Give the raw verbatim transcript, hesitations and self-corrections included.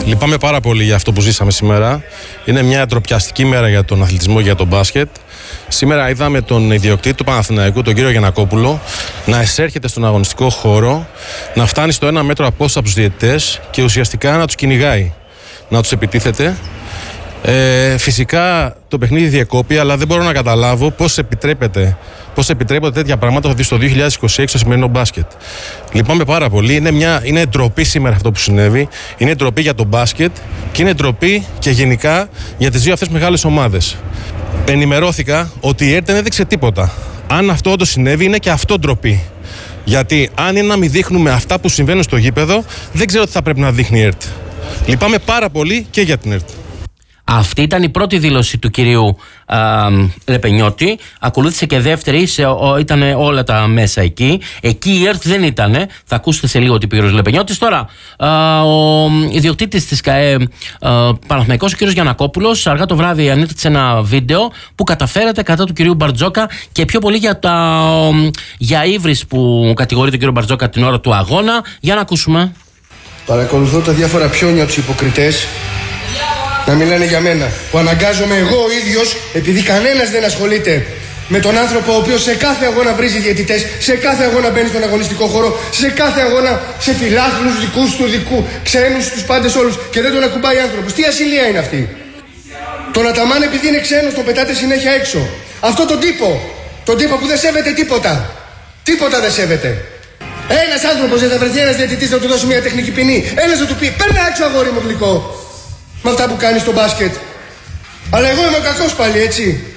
Λυπάμαι πάρα πολύ για αυτό που ζήσαμε σήμερα. Είναι μια ντροπιαστική μέρα για τον αθλητισμό και για τον μπάσκετ. Σήμερα είδαμε τον ιδιοκτήτη του Παναθηναϊκού, τον κύριο Γιαννακόπουλο, να εισέρχεται στον αγωνιστικό χώρο, να φτάνει στο ένα μέτρο απόσταση από τους διαιτητές και ουσιαστικά να τους κυνηγάει, να τους επιτίθεται. Ε, φυσικά το παιχνίδι διεκόπη, αλλά δεν μπορώ να καταλάβω πώς επιτρέπεται, πώς επιτρέπονται τέτοια πράγματα στο δύο χιλιάδες είκοσι έξι στο σημερινό μπάσκετ. Λυπάμαι πάρα πολύ. Είναι, μια, είναι ντροπή σήμερα αυτό που συνέβη. Είναι ντροπή για το μπάσκετ και είναι ντροπή και γενικά για τις δύο αυτές μεγάλες ομάδες. Ενημερώθηκα ότι η ΕΡΤ δεν έδειξε τίποτα. Αν αυτό όντως συνέβη, είναι και αυτό ντροπή. Γιατί αν είναι να μην δείχνουμε αυτά που συμβαίνουν στο γήπεδο, δεν ξέρω τι θα πρέπει να δείχνει η ΕΡΤ. Λυπάμαι πάρα πολύ και για την ΕΡΤ. Αυτή ήταν η πρώτη δήλωση του κυρίου α, Λεπενιώτη. Ακολούθησε και δεύτερη, σε, ο, ήταν όλα τα μέσα εκεί. Εκεί η ΕΡΤ δεν ήταν. Θα ακούσετε σε λίγο τι είπε ο κύριος Λεπενιώτης. Τώρα, α, ο ιδιοκτήτης της ΚΑΕ Παναθηναϊκός, ο κύριος Γιαννακόπουλος, αργά το βράδυ ανήρτησε ένα βίντεο που καταφέρεται κατά του κυρίου Μπαρτζόκα και πιο πολύ για, τα, για ύβρις που κατηγορεί τον κύριο Μπαρτζόκα την ώρα του αγώνα. Για να ακούσουμε. Παρακολουθώ τα διάφορα πιόνια τους υποκριτές να μιλάνε για μένα, που αναγκάζομαι εγώ ο ίδιος, επειδή κανένας δεν ασχολείται με τον άνθρωπο ο οποίος σε κάθε αγώνα βρίζει διαιτητές, σε κάθε αγώνα μπαίνει στον αγωνιστικό χώρο, σε κάθε αγώνα σε φιλάθλους δικούς του δικού, ξένους, τους πάντες όλους, και δεν τον ακουμπάει άνθρωπος. Τι ασυλία είναι αυτή? Τον Αταμάν, επειδή είναι ξένος, τον πετάτε συνέχεια έξω. Αυτό τον τύπο, τον τύπο που δεν σέβεται τίποτα. Τίποτα δεν σέβεται. Ένας άνθρωπος δεν θα βρεθεί, ένας διαιτητής να του δώσει μια τεχνική ποινή. Ένας να του πει: παίρνε έξω, αγόρι μου γλυκό, με αυτά που κάνει στο μπάσκετ. Αλλά εγώ είμαι ο κακός πάλι, έτσι.